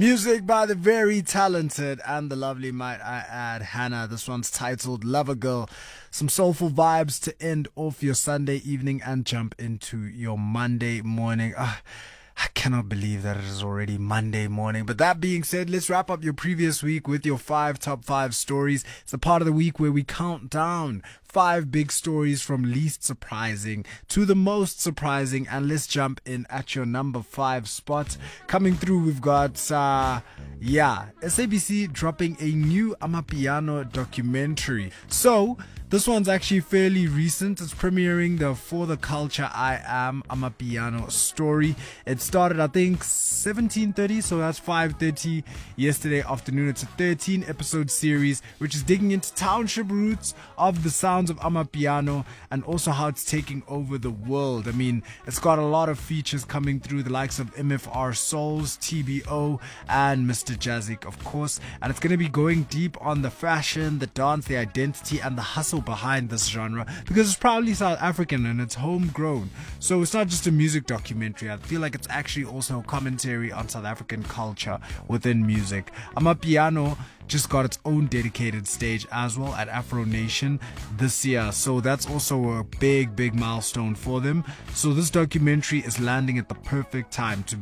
Music by the very talented and the lovely, might I add, Hannah. This one's titled Lover Girl. Some soulful vibes to end off your Sunday evening and jump into your Monday morning. I cannot believe that it is already Monday morning. But that being said, let's wrap up your previous week with your top 5 stories. It's the part of the week where we count down 5 big stories from least surprising to the most surprising. And let's jump in at your number 5 spot. Coming through, we've got, SABC dropping a new Amapiano documentary. So, this one's actually fairly recent. It's premiering the For the Culture I Am Amapiano story. It started, I think, 17:30, so that's 5:30 yesterday afternoon. It's a 13-episode series which is digging into township roots of the sounds of Amapiano and also how it's taking over the world. I mean, it's got a lot of features coming through, the likes of MFR Souls, TBO, and Mr. Jazik, of course. And it's going to be going deep on the fashion, the dance, the identity, and the hustle behind this genre, because it's proudly South African and it's homegrown. So it's not just a music documentary. I feel like it's actually also a commentary on South African culture within music. Amapiano just got its own dedicated stage as well at Afro Nation this year, so that's also a big milestone for them. So this documentary is landing at the perfect time to